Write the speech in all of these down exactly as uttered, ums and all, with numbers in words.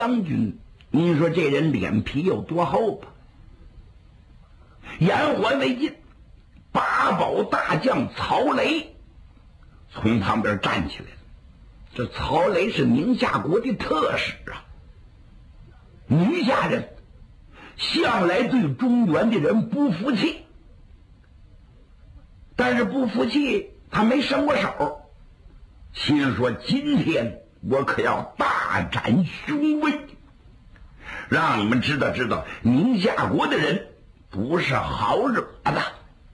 将军，您说这人脸皮有多厚吧？言还未尽，八宝大将曹雷从旁边站起来了。这曹雷是宁夏国的特使啊，宁夏人向来对中原的人不服气，但是不服气他没伸过手，心说今天我可要大展雄威，让你们知道知道宁夏国的人不是好惹的。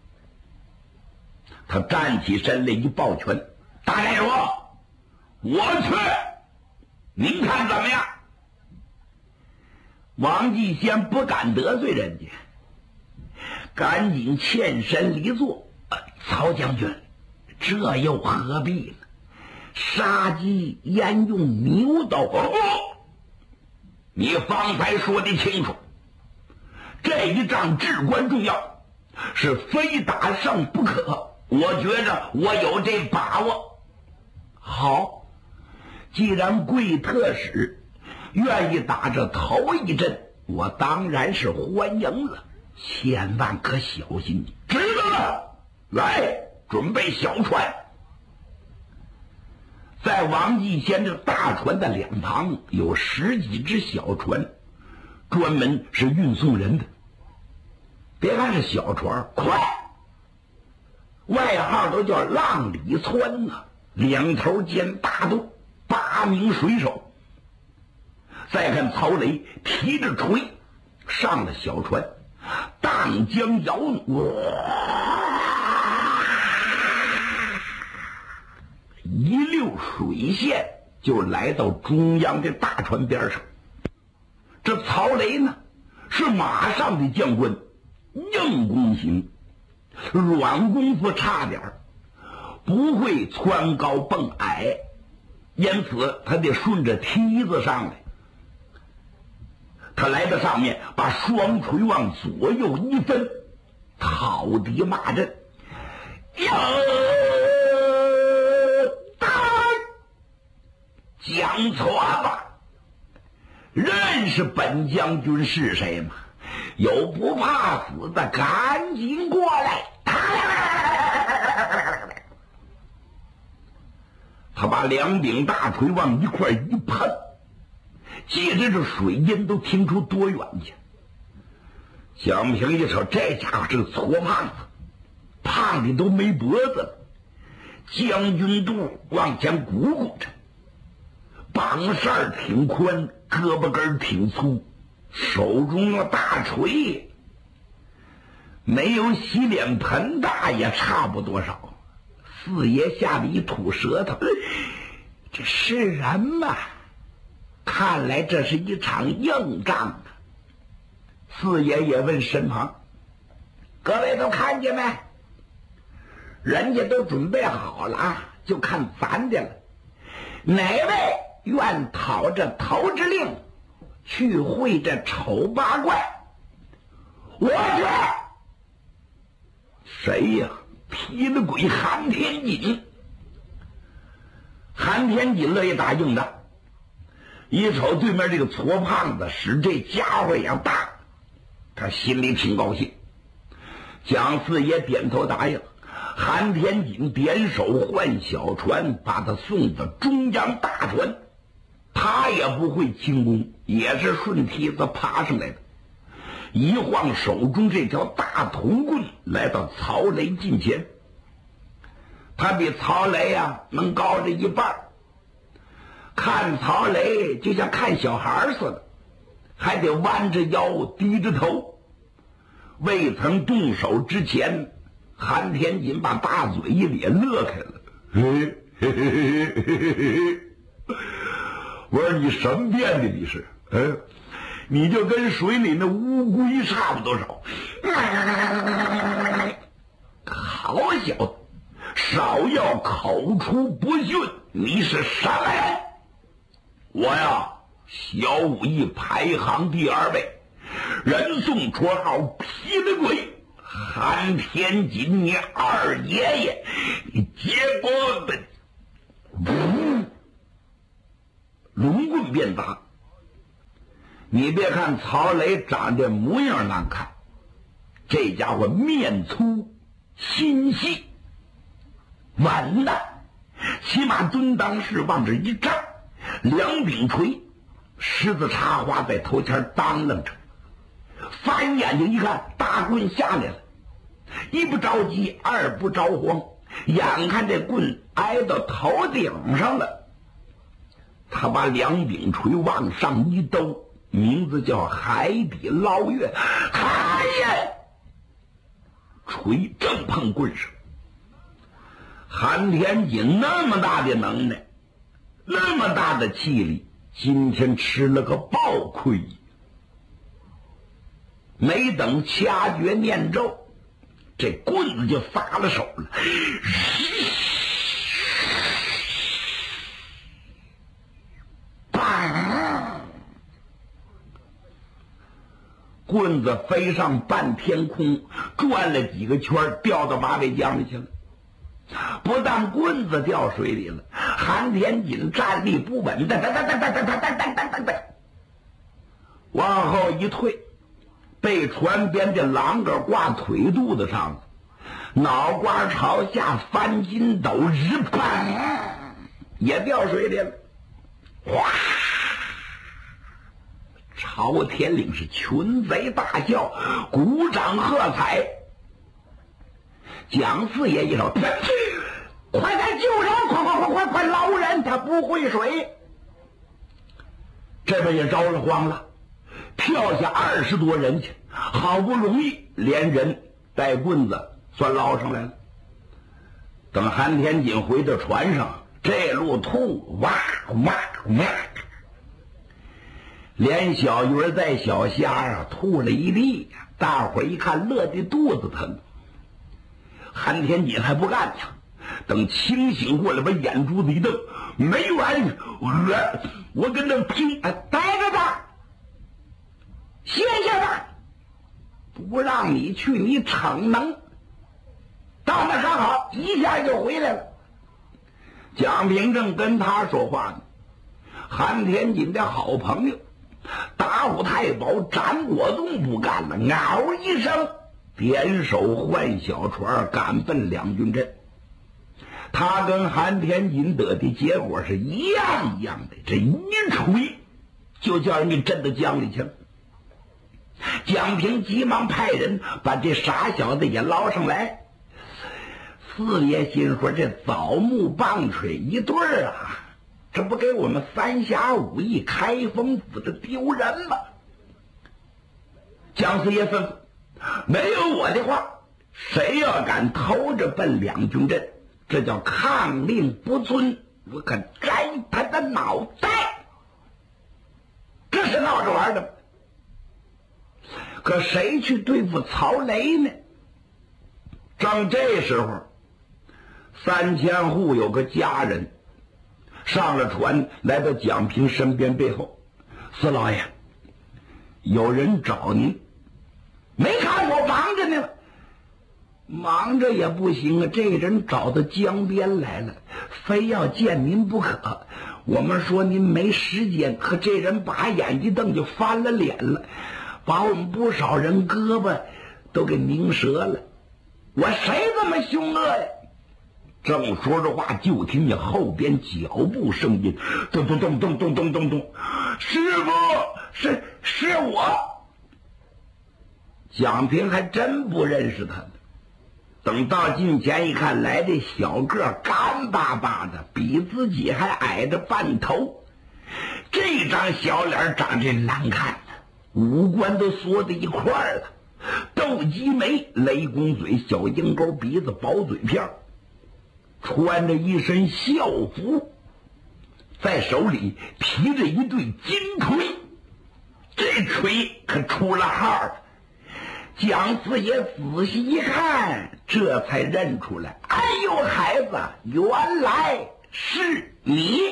他站起身来一抱拳，大家说我去，您看怎么样？王继先不敢得罪人家，赶紧欠身离座。呃、曹将军，这又何必呢？杀鸡焉用牛刀？哦，你方才说的清楚，这一仗至关重要，是非打胜不可。我觉着我有这把握。好，既然贵特使愿意打这头一阵，我当然是欢迎了，千万可小心。知道了，来准备小船。在王继先这大船的两旁有十几只小船，专门是运送人的。别看是小船，快，外号都叫浪里川啊，两头建大渡，八名水手。再看曹雷提着锤上了小船，荡江摇弩，一溜水线就来到中央的大船边上。这曹雷呢，是马上的将官，硬功型，软功夫差点，不会蹿高蹦矮，因此他得顺着梯子上来。他来到上面，把双锤往左右一分，讨敌骂阵，哟，打！讲错吧？认识本将军是谁吗？有不怕死的，赶紧过来！他把两柄大锤往一块一碰，借着这水音都听出多远去。蒋平一瞅，这家伙是个矬胖子，胖的都没脖子了，将军肚往前鼓鼓着，膀扇挺宽，胳膊根挺粗，手中那大锤没有洗脸盆大也差不多少。四爷吓得一吐舌头，这是人吗？看来这是一场硬仗啊！四爷也问身旁各位都看见没？人家都准备好了，就看咱的了。哪位愿讨这头之令，去会这丑八怪？我去。谁呀？劈了鬼韩天锦。韩天锦乐意打硬仗，一瞅对面这个矬胖子使这家伙也大，他心里挺高兴。蒋四爷点头答应，韩天锦点手换小船，把他送到中央大船。他也不会轻功，也是顺梯子爬上来的，一晃手中这条大铜棍，来到曹雷近前。他比曹雷啊能高着一半，看曹雷就像看小孩似的，还得弯着腰低着头。未曾动手之前，韩天锦把大嘴一咧，乐开了。嘿嘿嘿嘿嘿嘿，我说你什么变的你是？嗯，你就跟水里那乌龟差不多少。好小子，少要口出不逊，你是什么人？我呀，小武艺排行第二位，人送绰号劈了鬼，韩天锦你二爷爷。你结果的，嗯，龙棍便打， 你别看曹磊长得模样难看，这家伙面粗心细，稳的，起码蹲裆式往这一站，两柄锤十字插花在头前当楞着，翻眼睛一看，大棍下来了，一不着急，二不着慌，眼看这棍挨到头顶上了，他把两柄锤往上一兜，名字叫海底捞月。哎呀！锤正碰棍上。韩天锦那么大的能耐，那么大的气力，今天吃了个暴亏。没等掐诀念咒，这棍子就撒了手了。棍子飞上半天空，转了几个圈，掉到马尾江里去了。不但棍子掉水里了，韩天锦站立不稳，哒哒哒哒哒哒哒哒哒哒哒，往后一退，被船边的栏杆挂腿肚子上了，脑瓜朝下翻筋斗，日砰，也掉水里了。哗！朝天岭是群贼大叫，鼓掌喝彩。蒋四爷一手，快点救人！快快快快快捞人！他不会水。这边也着了慌了，跳下二十多人去，好不容易连人带棍子算捞上来了。等韩天锦回到船上，这路吐哇哇哇，连小鱼儿带小虾啊吐了一地，大伙一看乐得肚子疼。韩天锦还不干呢，等清醒过来，把眼珠子一瞪，没完，我我跟他拼，待着吧，歇下吧，不让你去，你逞能。到那刚好一下就回来了。蒋平正跟他说话呢，韩天锦的好朋友打虎太保展国栋不干了，嗷一声点手换小船赶奔两军阵。他跟韩天锦得的结果是一样一样的，这一锤就叫人给震到江里去了。蒋平急忙派人把这傻小子也捞上来。四爷心说，这枣木棒槌一对儿啊，这不给我们三侠五义开封府的丢人吗？蒋四爷吩咐，没有我的话，谁要敢偷着奔两军阵，这叫抗令不遵，我可摘他的脑袋。这是闹着玩的。可谁去对付曹雷呢？正这时候，三千户有个家人上了船，来到蒋平身边背后，四老爷，有人找您。没看我忙着呢，忙着也不行啊，这人找到江边来了，非要见您不可。我们说您没时间，可这人把眼一瞪就翻了脸了，把我们不少人胳膊都给拧折了。我谁这么凶恶呀？正说着话，就听见后边脚步声音，咚咚咚咚咚咚咚咚，师傅，是是我。蒋平还真不认识他呢。等到近前一看，来的小个干巴巴的，比自己还矮着半头，这张小脸长真难看呢，五官都缩在一块儿了，斗鸡眉，雷公嘴，小鹰钩鼻子，薄嘴片，穿着一身校服，在手里提着一对金锤，这锤可出了号了。蒋四爷仔细一看，这才认出来，哎呦孩子，原来是你。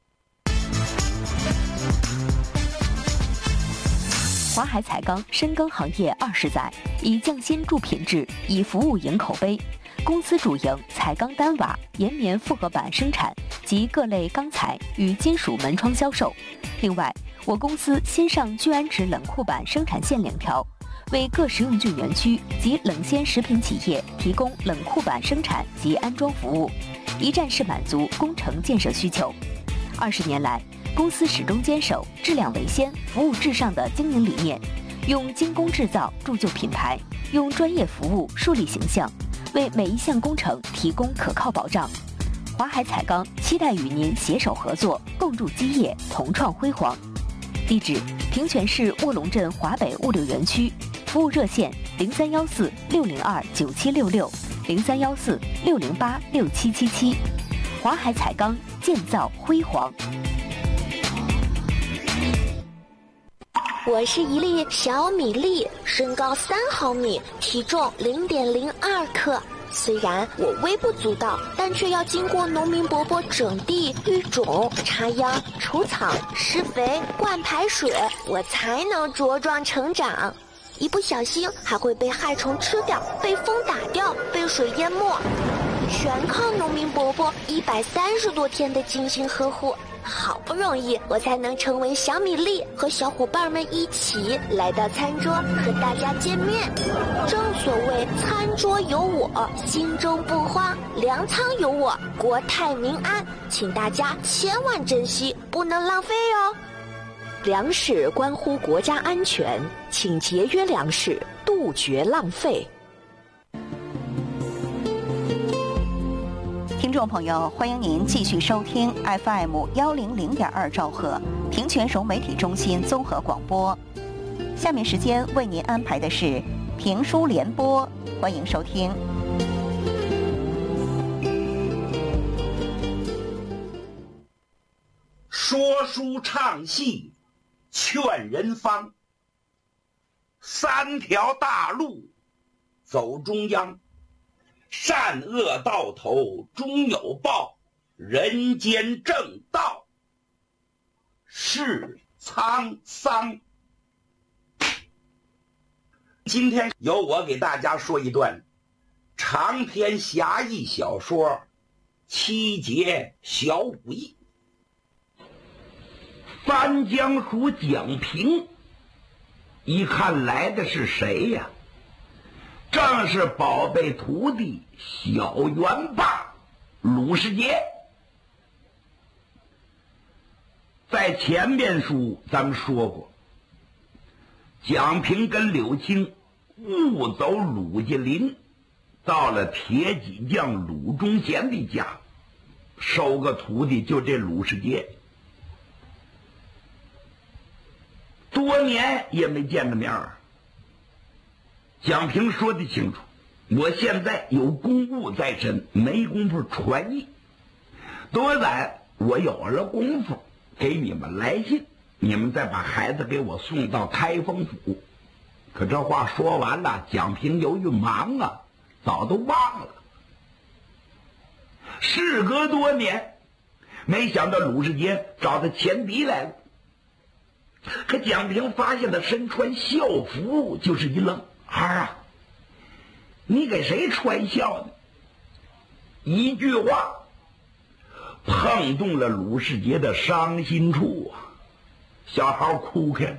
华海彩钢深耕行业二十载，以匠心助品质，以服务赢口碑。公司主营彩钢单瓦、岩棉复合板生产及各类钢材与金属门窗销售。另外， 我公司新上聚氨酯冷库板生产线两条，为各食用菌园区及冷鲜食品企业提供冷库板生产及安装服务，一站式满足工程建设需求。二十年来，公司始终坚守质量为先、服务至上的经营理念，用精工制造铸就品牌，用专业服务树立形象，为每一项工程提供可靠保障。华海彩钢期待与您携手合作，共筑基业，同创辉煌。地址：平泉市卧龙镇华北物流园区，服务热线：零三幺四六零二九七六六，零三幺四六零八六七七七。华海彩钢，建造辉煌。 我是一粒小米粒，身高三毫米，体重零点零二克。虽然我微不足道，但却要经过农民伯伯整地、育种、插秧、除草、施肥、灌排水，我才能茁壮成长。一不小心还会被害虫吃掉，被风打掉，被水淹没，全靠农民伯伯一百三十多天的精心呵护。好不容易我才能成为小米粒，和小伙伴们一起来到餐桌和大家见面。正所谓餐桌有我，心中不慌；粮仓有我，国泰民安。请大家千万珍惜，不能浪费哦。 粮食关乎国家安全，请节约粮食，杜绝浪费。 听众朋友，欢迎您继续收听 F M 幺零零点二兆赫平泉省媒体中心综合广播。下面时间为您安排的是评书联播，欢迎收听。 说书唱戏劝人方，三条大路走中央，善恶到头终有报，人间正道是沧桑。今天由我给大家说一段长篇侠义小说《七节小武艺》。翻江署蒋平一看来的是谁呀？正是宝贝徒弟小元霸鲁世杰。在前边书咱们说过，蒋平跟柳青误走鲁家林，到了铁戟匠鲁忠贤的家，收个徒弟，就这鲁世杰。多年也没见着面儿。蒋平说得清楚，我现在有公务在身，没工夫传艺。多晚我有了功夫给你们来信，你们再把孩子给我送到开封府。可这话说完了，蒋平由于忙啊，早都忘了。事隔多年，没想到鲁世杰找他前敌来了。可蒋平发现他身穿校服，就是一愣。儿啊，你给谁穿校呢？一句话碰动了鲁世杰的伤心处啊，小孩哭开了。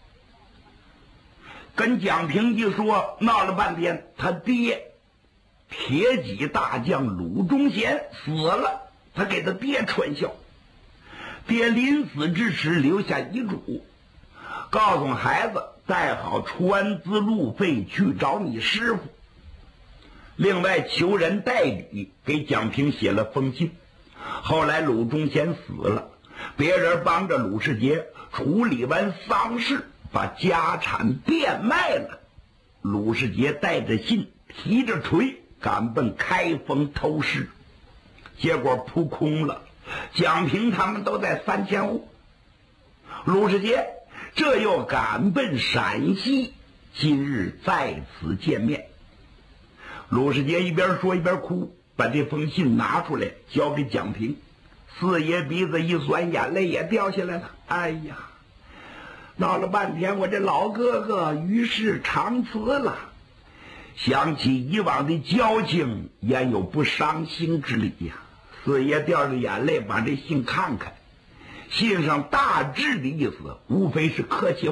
跟蒋平一说，闹了半天，他爹铁戟大将鲁忠贤死了，他给他爹穿校。爹临死之时留下遗嘱，告诉孩子带好船资路费去找你师傅。另外求人代理，给蒋平写了封信。后来鲁忠贤死了，别人帮着鲁世杰处理完丧事，把家产变卖了。鲁世杰带着信，提着锤赶奔开封偷师，结果扑空了。蒋平他们都在三千户，鲁世杰这又赶奔陕西，今日在此见面。鲁世杰一边说一边哭，把这封信拿出来交给蒋平。四爷鼻子一酸，眼泪也掉下来了。哎呀，闹了半天，我这老哥哥于世长辞了。想起以往的交情，焉有不伤心之理呀？四爷掉着眼泪把这信看看， 信上大致的意思无非是客气话。